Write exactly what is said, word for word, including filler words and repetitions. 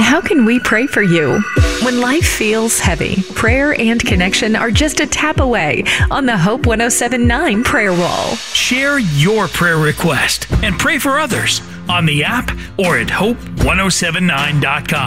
how can we pray for you? When life feels heavy, prayer and connection are just a tap away on the Hope one oh seven point nine prayer wall. Share your prayer request and pray for others on the app or at hope ten seventy-nine dot com.